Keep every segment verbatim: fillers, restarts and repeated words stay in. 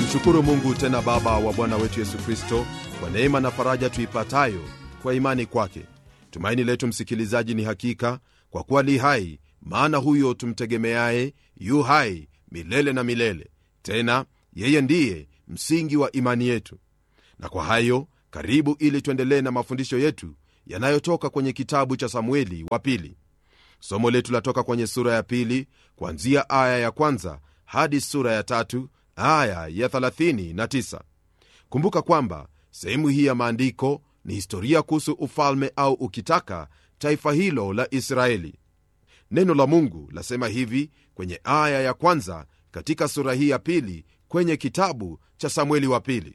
Tumshukuru Mungu tena Baba wa Bwana wetu Yesu Kristo kwa neema na faraja tuipatayo kwa imani kwake. Tumaini letu msikilizaji ni hakika, kwa kuwa li hai, maana huyo tumtegemeaye yu hai milele na milele. Tena yeye ndiye msingi wa imani yetu. Na kwa hayo karibu ili tuendelee na mafundisho yetu yanayotoka kwenye kitabu cha Samueli wa pili. Somo letu latoka kwenye sura ya pili kuanzia aya ya kwanza hadi sura ya tatu aya ya thelathini na tisa. Kumbuka kwamba sehemu hii ya maandiko ni historia kuhusu ufalme au ukitaka taifa hilo la Israeli. Neno la Mungu lasema hivi kwenye aya ya kwanza katika sura hii ya pili kwenye kitabu cha Samueli wa pili: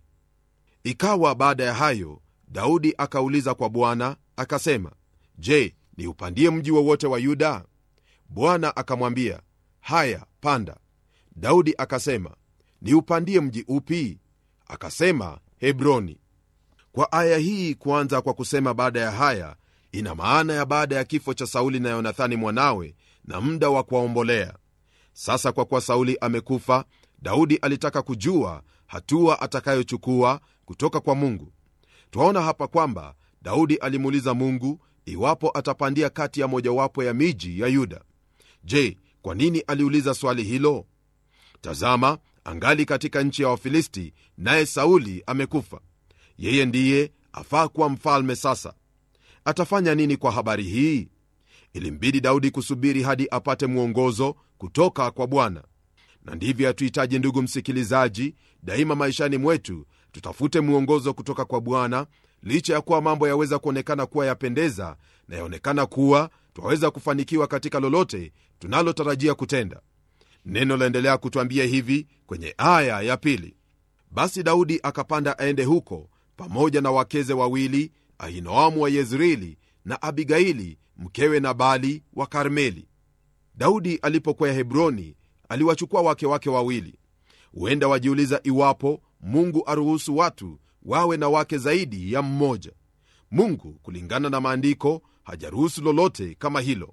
Ikawa baada ya hayo, Daudi akauliza kwa Bwana akasema, je, ni upandie mji wowote wa Yuda? Bwana akamwambia, haya, panda. Daudi akasema, ni upandie mji upi? Akasema, Hebroni. Kwa aya hii kuanza kwa kusema baada ya haya, ina maana ya baada ya kifo cha Sauli na Yonathani mwanawe na muda wa kuwaombolea. Sasa kwa kuwa Sauli amekufa, Daudi alitaka kujua hatua atakayochukua kutoka kwa Mungu. Twaona hapa kwamba Daudi alimuuliza Mungu iwapo atapandia kati ya mojawapo ya miji ya Yuda. Je, kwa nini aliuliza swali hilo? Tazama, angali katika nchi ya Wafilisti, naye Sauli amekufa. Yeye ndiye afaa kuwa mfalme sasa. Atafanya nini kwa habari hii? Ilimbidi Daudi kusubiri hadi apate mwongozo kutoka kwa Bwana. Na ndivyo hatuhitaji, ndugu msikilizaji, daima maishani mwetu tutafute mwongozo kutoka kwa Bwana, licha ya kuwa mambo yaweza kuonekana kuwa yapendeza na yaonekana kuwa twaweza kufanikiwa katika lolote tunalotarajia kutenda. Neno laendelea kutuambia hivi kwenye aya ya pili: Basi Daudi akapanda aende huko pamoja na wakeze wawili, Ahinoamu wa Yezreeli na Abigaili mkewe Nabali wa Karmeli. Daudi alipokuwa Hebroni aliwachukua wake wake wawili. Huenda wajiuliza iwapo Mungu aruhusu watu wawe na wake zaidi ya mmoja. Mungu kulingana na maandiko hajaruhusu lolote kama hilo.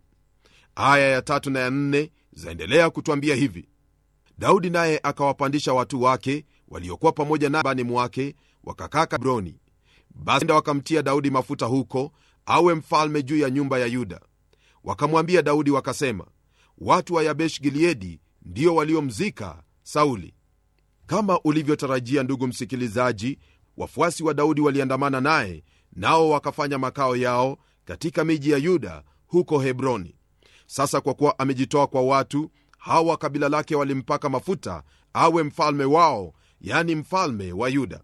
Aya ya tatu na ya nne zaendelea kutuambia hivi: Daudi naye akawapandisha watu wake waliokuwa pamoja na bani mwake, wakakaa Hebroni. Basi wakamtia Daudi mafuta huko awe mfalme juu ya nyumba ya Yuda. Wakamwambia Daudi wakasema, watu wa Yabesh Gileadi ndio waliomzika Sauli. Kama ulivyotarajia, ndugu msikilizaji, wafuasi wa Daudi waliandamana naye, nao wakafanya makao yao katika miji ya Yuda huko Hebroni. Sasa kwa kuwa amejitoa kwa watu hawa, kabila lake walimpaka mafuta awe mfalme wao, yani mfalme wa Yuda.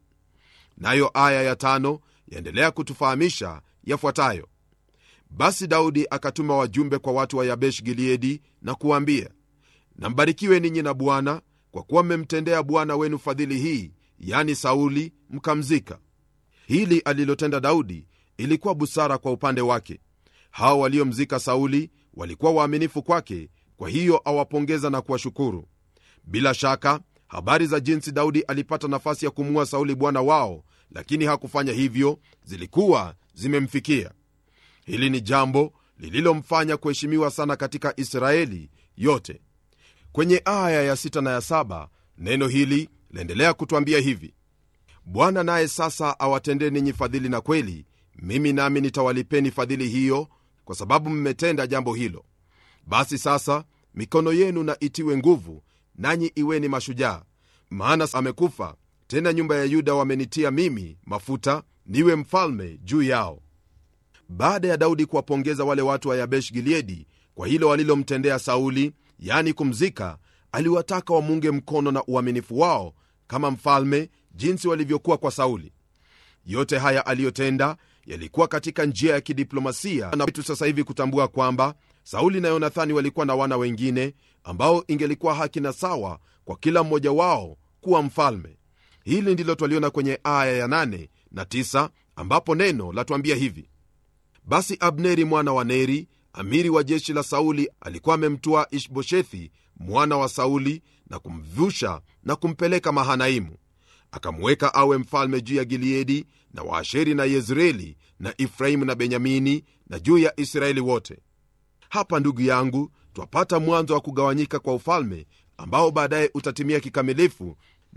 Nayo aya ya tano yaendelea kutufahamisha yafuatayo: Basi Daudi akatuma wajumbe kwa watu wa Yabesh Gileadi na kuambia, na mbarikiwe ninyi na Bwana, kwa kuwa mmemtendea Bwana wenu fadhili hii, yani Sauli, mkamzika. Hili alilotenda Daudi ilikuwa busara kwa upande wake. Hao waliomzika Sauli walikuwa waaminifu kwake, kwa hiyo awapongeza na kuwashukuru. Bila shaka habari za jinsi Daudi alipata nafasi ya kumua Sauli bwana wao, lakini hakufanya hivyo, zilikuwa zimemfikia. Hili ni jambo lililomfanya kuheshimiwa sana katika Israeli yote. Kwenye aya ya sita na ya saba neno hili laendelea kutuambia hivi: Bwana naye sasa awatendee ninyi fadhili na kweli, mimi nami nitawalipeni fadhili hiyo, kwa sababu mmetenda jambo hilo. Basi sasa mikono yenu na itiwe nguvu, nanyi iweni mashujaa, maana amekufa, tena nyumba ya Yuda wamenitia mimi mafuta niwe mfalme juu yao. Baada ya Daudi kuwapongeza wale watu wa Yabesh Gileadi kwa hilo walilomtendea Sauli, yani kumzika, aliwataka wamunge mkono na uaminifu wao kama mfalme, jinsi walivyokuwa kwa Sauli. Yote haya aliyotenda yalikuwa katika njia ya kidiplomasia, na wetu sasa hivi kutambua kwamba Sauli na Yonathani walikuwa na wana wengine ambao ingelikuwa haki na sawa kwa kila mmoja wao kuwa mfalme. Hili ndilo twaliona kwenye aya ya nane na tisa, ambapo neno latuambia hivi: Basi Abneri mwana wa Neri, amiri wa jeshi la Sauli, alikuwa amemtwaa Ishboshethi mwana wa Sauli na kumvusha na kumpeleka Mahanaimu, akamweka awe mfalme juu ya Gileadi na Waasheri na Yezreeli na Efraimu na Benyamini na juu ya Israeli wote. Hapa ndugu yangu, twapata mwanzo wa kugawanyika kwa ufalme ambao baadaye utatimia kikamilifu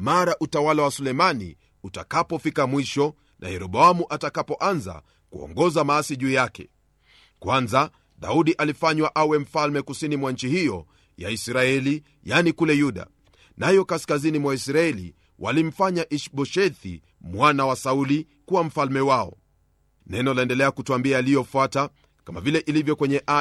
mara utawala wa Sulemani utakapofika mwisho na Yeroboamu atakapoanza kuongoza maasi juu yake. Kwanza Daudi alifanywa awe mfalme kusini mwa nchi hiyo ya Israeli, yani kule Yuda, nayo kaskazini mwa Israeli walimfanya Ishboshethi mwana wa Sauli kuwa mfalme wao. Neno laendelea kutuambia yaliyofuata kama vile ilivyo kwenye